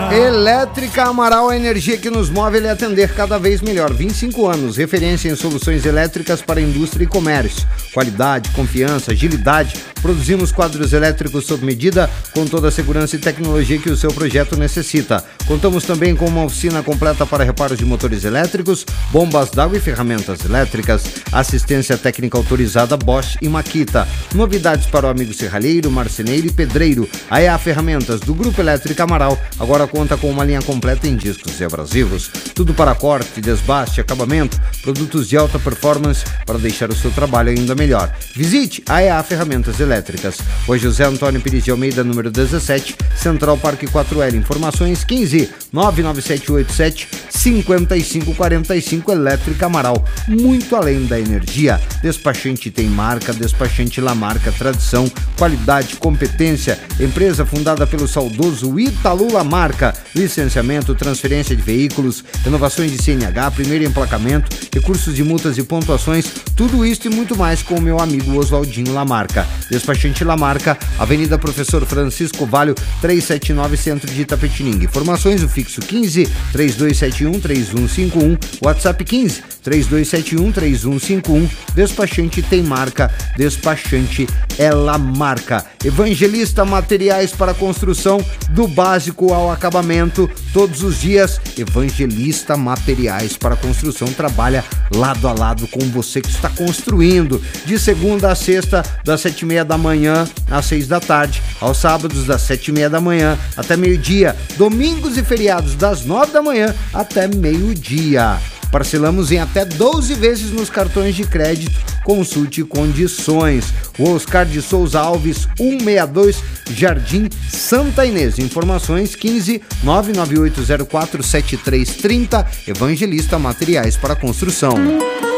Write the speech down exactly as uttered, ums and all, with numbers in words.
Elétrica Amaral, a energia que nos move ele atender cada vez melhor. vinte e cinco anos, referência em soluções elétricas para indústria e comércio. Qualidade, confiança, agilidade. Produzimos quadros elétricos sob medida com toda a segurança e tecnologia que o seu projeto necessita. Contamos também com uma oficina completa para reparos de motores elétricos, bombas d'água e ferramentas elétricas. Assistência técnica autorizada Bosch e Makita. Novidades para o amigo serralheiro, marceneiro e pedreiro. A E A Ferramentas do Grupo Elétrica Amaral agora conta com uma linha completa em discos e abrasivos. Tudo para corte, desbaste, acabamento, produtos de alta performance para deixar o seu trabalho ainda melhor. Visite a E A Ferramentas Elétricas. Hoje José Antônio Pires de Almeida, número dezessete, Central Parque quatro L. Informações quinze nove nove sete oito sete cinco cinco quatro cinco. Elétrica Amaral, muito além da energia. Despachante tem marca, Despachante Lamarca, tradição, qualidade, competência. Empresa fundada pelo saudoso Ítalo Lamarca. Licenciamento, transferência de veículos, renovações de C N H, primeiro emplacamento, recursos de multas e pontuações, tudo isso e muito mais com o meu amigo Oswaldinho Lamarca. Despachante Lamarca, Avenida Professor Francisco Valho, trezentos e setenta e nove, Centro de Itapetininga. Informações, o fixo quinze três dois sete um três um cinco um, WhatsApp quinze três dois sete um três um cinco um. Despachante tem marca, Despachante é Lamarca. Evangelista Materiais para Construção, do básico ao acabamento, todos os dias. Evangelista Materiais para Construção trabalha lado a lado com você que está construindo, de segunda a sexta, das sete e meia da manhã às seis da tarde, aos sábados das sete e meia da manhã até meio-dia, domingos e feriados das nove da manhã até meio-dia. Parcelamos em até doze vezes nos cartões de crédito. Consulte condições. O Oscar de Souza Alves, cento e sessenta e dois, Jardim Santa Inês. Informações quinze nove nove oito zero quatro sete três três zero. Evangelista Materiais para Construção.